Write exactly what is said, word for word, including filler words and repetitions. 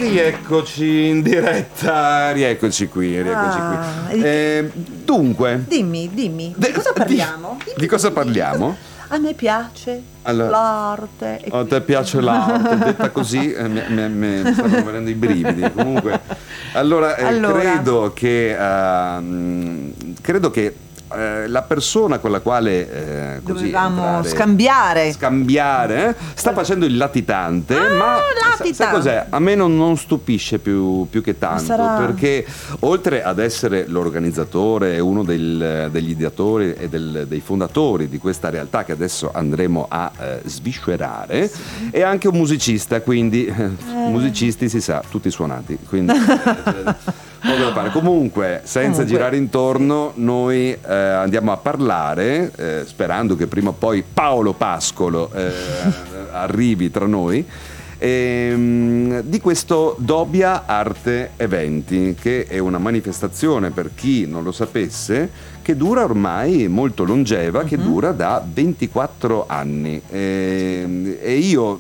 rieccoci in diretta, rieccoci qui, rieccoci Ah, qui. Eh, dunque, Dimmi, dimmi, di De- cosa di- parliamo? di Dimmi, cosa dimmi, parliamo? A me piace Allora, l'arte. e a te quindi- piace l'arte, detta così eh, mi, mi- mi stanno venendo i brividi. Comunque, allora, eh, Allora. credo che ehm, credo che eh, la persona con la quale eh, così Dovevamo entrare- scambiare. scambiare eh, sta facendo il latitante, Ah, ma sa- latitante. sai cos'è? A me non, non stupisce più, più che tanto, Sarà- perché oltre ad essere l'organizzatore, uno del- degli ideatori e del- dei fondatori di questa realtà che adesso andremo a eh, sviscerare, è anche un musicista, quindi eh, musicisti si sa, tutti suonati, quindi eh, poco da fare. Comunque, senza Comunque, girare intorno, noi eh, andiamo a parlare, eh, sperando che prima o poi Paolo Pascolo eh, arrivi tra noi, ehm, di questo Dobbia Arte Eventi, che è una manifestazione, per chi non lo sapesse, che dura ormai molto longeva, che dura da ventiquattro anni. E, e io